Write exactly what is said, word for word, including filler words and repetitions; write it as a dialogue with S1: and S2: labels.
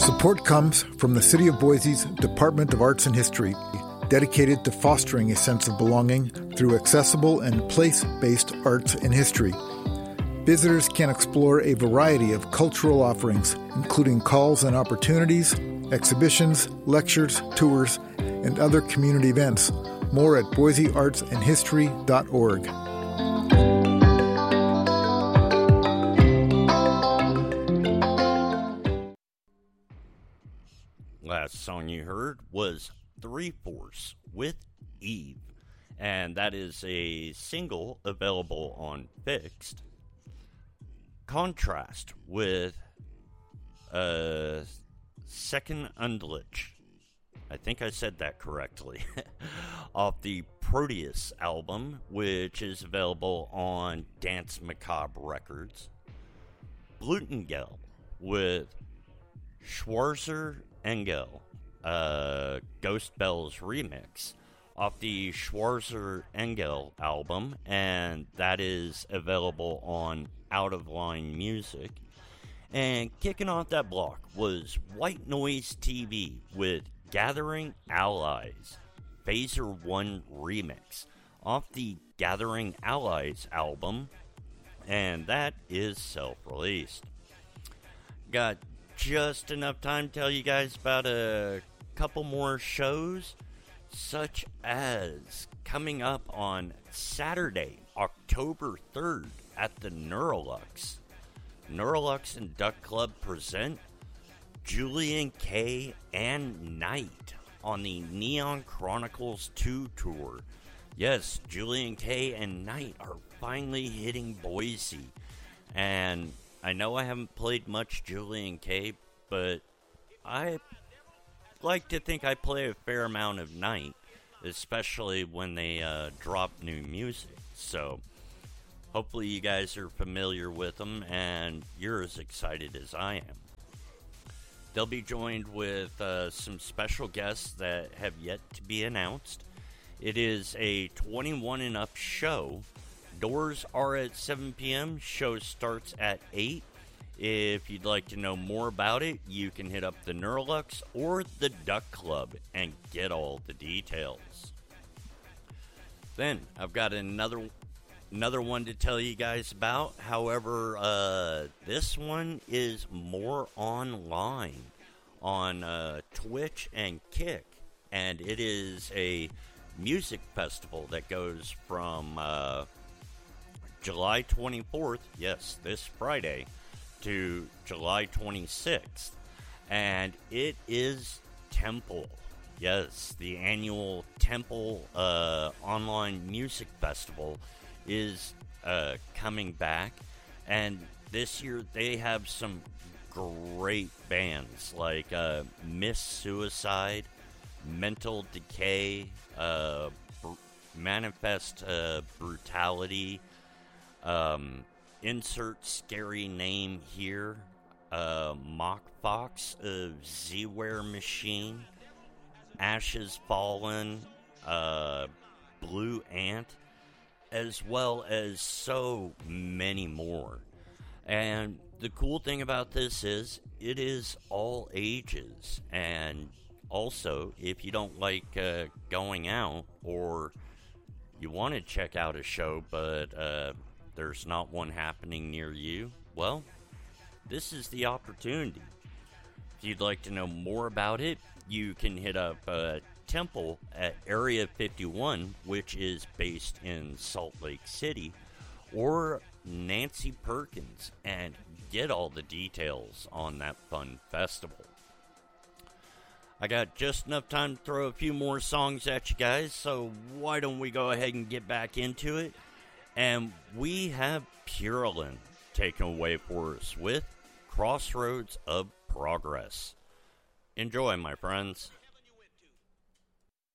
S1: Support comes from the City of Boise's Department of Arts and History, dedicated to fostering a sense of belonging through accessible and place-based arts and history. Visitors can explore a variety of cultural offerings, including calls and opportunities, exhibitions, lectures, tours, and other community events. More at boise arts and history dot org.
S2: Last song you heard was Three Force with Eve, and that is a single available on Fixed. Contrast with uh, Second Undlich, I think I said that correctly, off the Proteus album, which is available on Dance Macabre Records. Blutengel with Schwarzer Engel, uh, Ghost Bells remix off the Schwarzer Engel album, and that is available on Out of Line Music. And kicking off that block was White Noise T V with Gathering Allies, Phaser one remix off the Gathering Allies album, and that is self-released. Got just enough time to tell you guys about a couple more shows, such as coming up on Saturday, October third at the Neurolux. Neurolux and Duck Club present Julian K. and Night on the Neon Chronicles two tour. Yes, Julian K. and Night are finally hitting Boise, and I know I haven't played much Julian K, but I like to think I play a fair amount of Night, especially when they uh, drop new music. So hopefully you guys are familiar with them and you're as excited as I am. They'll be joined with uh, some special guests that have yet to be announced. It is a twenty-one and up show. Doors are at seven p.m. Show starts at eight. If you'd like to know more about it, you can hit up the Neurolux or the Duck Club and get all the details. Then I've got another another one to tell you guys about. However, uh, this one is more online on uh, Twitch and Kick, and it is a music festival that goes from Uh, July twenty-fourth, yes, this Friday, to July twenty-sixth, and it is Temple. Yes, the annual Temple uh, online music festival is uh, coming back, and this year they have some great bands like uh, Miss Suicide, Mental Decay, uh, Br- Manifest uh, Brutality, Um, insert scary name here, uh, Mock Fox of Z-Ware Machine, Ashes Fallen, uh, Blue Ant, as well as so many more. And the cool thing about this is it is all ages, and also if you don't like uh, going out, or you want to check out a show but uh there's not one happening near you, well, this is the opportunity. If you'd like to know more about it, you can hit up uh, Temple at Area fifty-one, which is based in Salt Lake City, or Nancy Perkins, and get all the details on that fun festival. I got just enough time to throw a few more songs at you guys, so why don't we go ahead and get back into it? And we have Purelin taken away for us with Crossroads of Progress. Enjoy, my friends.